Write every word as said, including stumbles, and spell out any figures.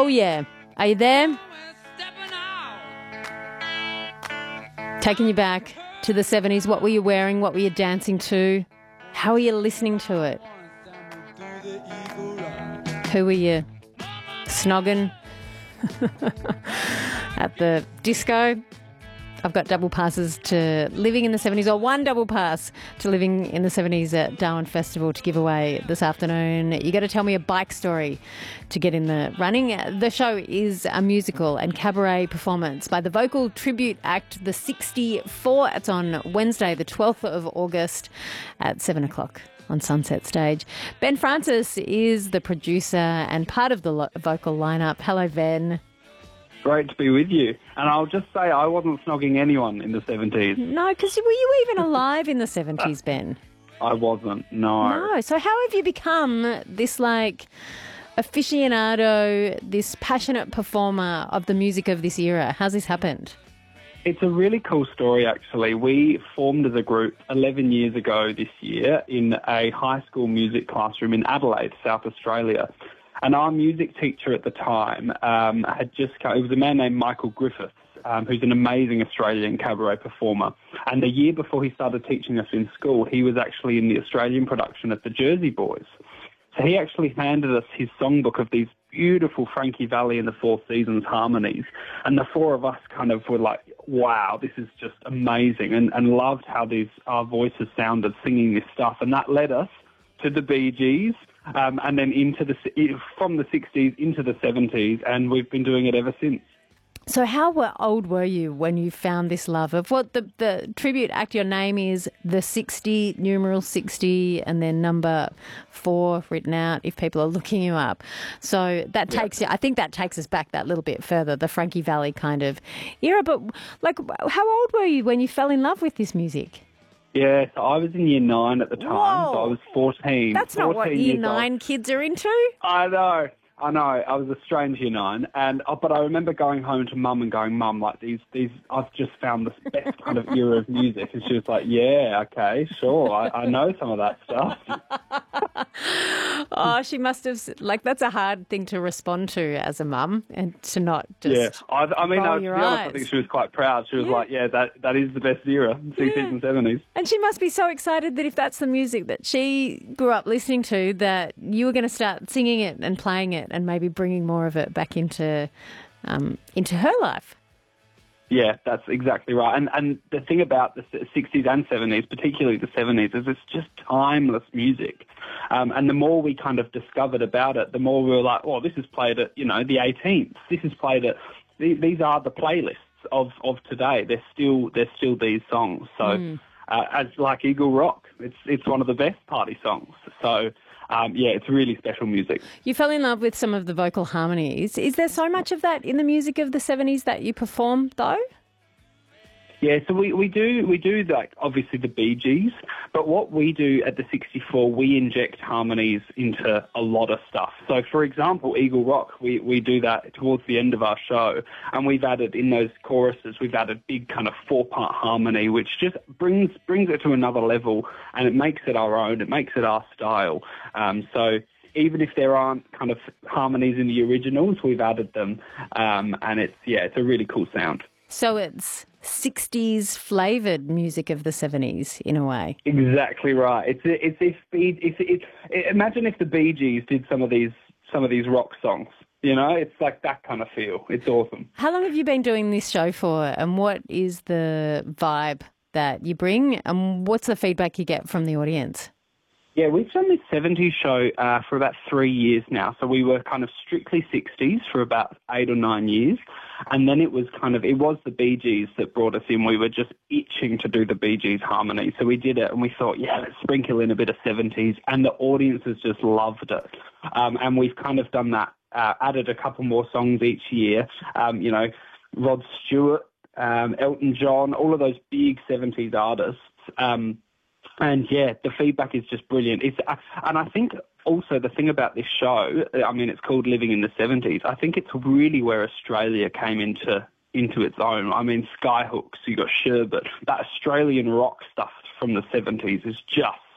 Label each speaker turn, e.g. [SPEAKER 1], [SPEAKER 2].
[SPEAKER 1] Yeah. Are you there? Taking you back to the seventies. What were you wearing? What were you dancing to? How were you listening to it? Who were you snogging at the disco? I've got double passes to Living in the seventies, or one double pass to Living in the seventies at Darwin Festival to give away this afternoon. You got to tell me a bike story to get in the running. The show is a musical and cabaret performance by the vocal tribute act The sixty-four. It's on Wednesday, the twelfth of August at seven o'clock. On Sunset Stage. Ben Francis is the producer and part of the lo- vocal lineup. Hello, Ben.
[SPEAKER 2] Great to be with you. And I'll just say I wasn't snogging anyone in the seventies.
[SPEAKER 1] No, because were you even alive in the seventies, Ben?
[SPEAKER 2] I wasn't, no.
[SPEAKER 1] No. So how have you become this, like, aficionado, this passionate performer of the music of this era? How's this happened?
[SPEAKER 2] It's a really cool story, actually. We formed as a group eleven years ago this year in a high school music classroom in Adelaide, South Australia. And our music teacher at the time um, had just come, it was a man named Michael Griffiths, um, who's an amazing Australian cabaret performer. And the year before he started teaching us in school, he was actually in the Australian production of the Jersey Boys. So he actually handed us his songbook of these beautiful Frankie Valli and the Four Seasons harmonies. And the four of us kind of were like, wow, this is just amazing, and, and loved how these our voices sounded singing this stuff. And that led us to the Bee Gees, um, and then into the from the sixties into the seventies, and we've been doing it ever since.
[SPEAKER 1] So how were, old were you when you found this love of what the, the tribute act, your name is the sixty, numeral sixty, and then number four written out if people are looking you up. So that takes yep. you, I think that takes us back that little bit further, the Frankie Valli kind of era. But like, how old were you when you fell in love with this music?
[SPEAKER 2] Yeah, so I was in year nine at the time,
[SPEAKER 1] Whoa.
[SPEAKER 2] so I was fourteen.
[SPEAKER 1] That's not what year nine old. Kids are into.
[SPEAKER 2] I know. I know, I was a strange year nine, and uh, but I remember going home to Mum and going, Mum, like these, these, I've just found the best kind of era of music, and she was like, yeah, okay, sure, I, I know some of that stuff.
[SPEAKER 1] Oh, she must have, like, that's a hard thing to respond to as a mum, and to not just
[SPEAKER 2] yeah. I, I mean,
[SPEAKER 1] roll
[SPEAKER 2] I, to be
[SPEAKER 1] your
[SPEAKER 2] honest,
[SPEAKER 1] eyes.
[SPEAKER 2] I think she was quite proud. She was
[SPEAKER 1] Yeah.
[SPEAKER 2] like, yeah, that that is the best era, sixties
[SPEAKER 1] Yeah.
[SPEAKER 2] and seventies.
[SPEAKER 1] And she must be so excited that if that's the music that she grew up listening to, that you were going to start singing it and playing it and maybe bringing more of it back into um, into her life.
[SPEAKER 2] Yeah, that's exactly right. And and the thing about the sixties and seventies, particularly the seventies, is it's just timeless music. Um, and the more we kind of discovered about it, the more we were like, well, this is played at, you know, the eighteenth. This is played at, these are the playlists of, of today. They're still, they're still these songs. So mm. uh, as like Eagle Rock, it's, it's one of the best party songs. So Um, yeah, it's really special music.
[SPEAKER 1] You fell in love with some of the vocal harmonies. Is there so much of that in the music of the seventies that you perform, though?
[SPEAKER 2] Yeah, so we, we do we do like obviously the Bee Gees, but what we do at the sixty-four, we inject harmonies into a lot of stuff. So, for example, Eagle Rock, we, we do that towards the end of our show, and we've added in those choruses, we've added big kind of four-part harmony, which just brings brings it to another level, and it makes it our own. It makes it our style. Um, so. Even if there aren't kind of harmonies in the originals, we've added them, um, and it's yeah, it's a really cool sound.
[SPEAKER 1] So it's sixties flavoured music of the seventies in a way.
[SPEAKER 2] Exactly right. It's it's if it's, it's, it's imagine if the Bee Gees did some of these some of these rock songs. You know, it's like that kind of feel. It's awesome.
[SPEAKER 1] How long have you been doing this show for, and what is the vibe that you bring, and what's the feedback you get from the audience?
[SPEAKER 2] Yeah, we've done this seventies show uh, for about three years now. So we were kind of strictly sixties for about eight or nine years. And then it was kind of, it was the Bee Gees that brought us in. We were just itching to do the Bee Gees harmony. So we did it and we thought, yeah, let's sprinkle in a bit of seventies. And the audience has just loved it. Um, and we've kind of done that, uh, added a couple more songs each year. Um, you know, Rod Stewart, um, Elton John, all of those big seventies artists. Um, And, yeah, the feedback is just brilliant. It's, uh, and I think also the thing about this show, I mean, it's called Living in the seventies. I think it's really where Australia came into into its own. I mean, Skyhooks, you got Sherbet. That Australian rock stuff from the seventies is just